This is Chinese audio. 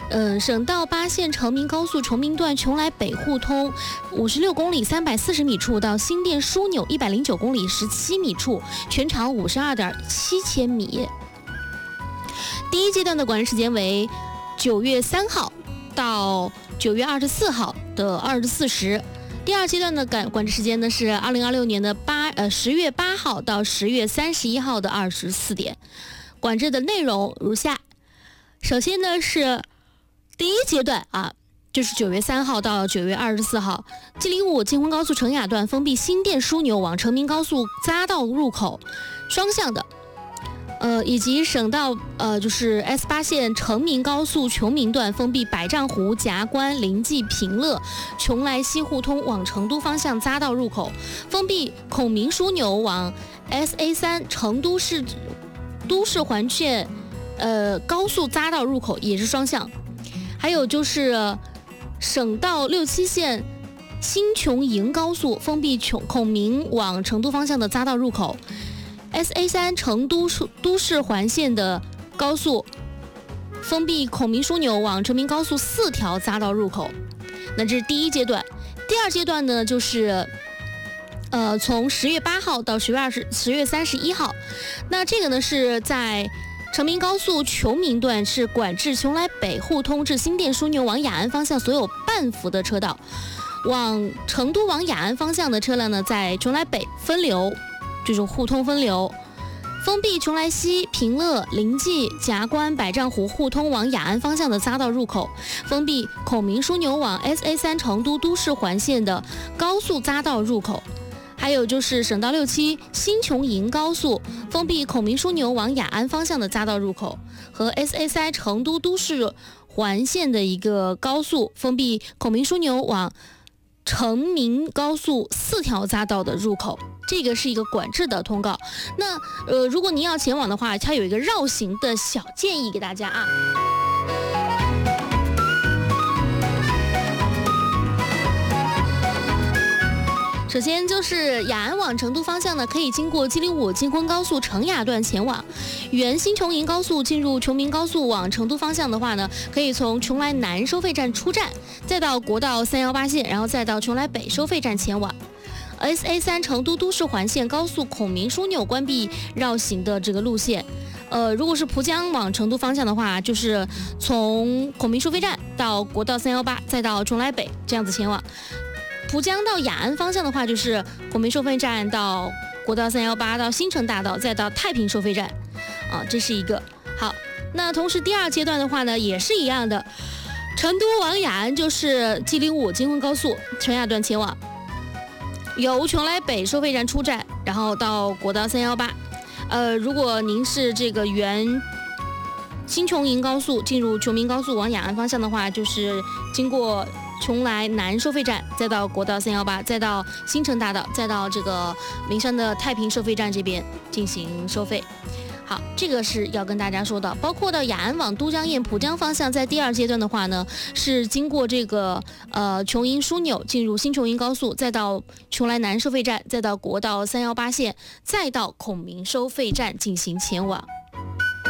省道八线成民高速崇明段邛崃北互通56公里340米处到新店枢纽109公里17米处，全长52.7千米。第一阶段的管制时间为9月3号到9月24号的24时。第二阶段的管制时间呢是2026年的10月8号到10月31号的24点。管制的内容如下：首先呢是第一阶段就是9月3号到9月24号，吉林5京昆高速成雅段封闭新店枢纽往成民高速匝道入口双向的。以及省道就是 S8 线成民高速琼明段封闭百丈湖、夹关、临济、平乐、邛崃西互通往成都方向匝道入口，封闭孔明枢纽往 SA3 成都市都市环线高速匝道入口也是双向。还有就是省道6、7线新琼营高速封闭孔明往成都方向的匝道入口。SA3 成都都市环线的高速封闭孔明枢纽往成民高速4条匝道入口。那这是第一阶段。第二阶段呢就是从10月8号到10月31号。那这个呢是在成民高速琼明段是管制邛崃北互通至新店枢纽往雅安方向所有半幅的车道，往成都往雅安方向的车辆呢在邛崃北分流，这种互通分流，封闭邛崃西、平乐、临济、夹关、百丈湖互通往雅安方向的匝道入口，封闭孔明枢纽往 SA3 成都都市环线的高速匝道入口。还有就是省道6、7新琼营高速封闭孔明枢纽往雅安方向的匝道入口，和 SA3 成都都市环线的一个高速封闭孔明枢纽往成民高速4条匝道的入口。这个是一个管制的通告。那如果您要前往的话，它有一个绕行的小建议给大家啊。首先就是雅安往成都方向呢，可以经过吉林5京昆高速成雅段前往。原新琼营高速进入琼明高速往成都方向的话呢，可以从邛崃南收费站出站，再到国道318线，然后再到邛崃北收费站前往。SA3 成都都市环线高速孔明枢纽关闭绕行的这个路线。如果是蒲江往成都方向的话，就是从孔明收费站到国道318，再到邛崃北这样子前往。蒲江到雅安方向的话，就是孔明收费站到国道318，到新城大道，再到太平收费站这是一个。好，那同时第二阶段的话呢也是一样的，成都往雅安就是吉林5京昆高速成雅段前往，由邛崃北收费站出站，然后到国道318。如果您是这个原新琼营高速进入琼明高速往雅安方向的话，就是经过邛崃南收费站，再到国道318，再到新城大道，再到这个岷山的太平收费站这边进行收费。好，这个是要跟大家说的。包括到雅安往都江堰蒲江方向，在第二阶段的话呢，是经过这个琼营枢纽进入新琼营高速，再到邛崃南收费站，再到国道318线，再到孔明收费站进行前往。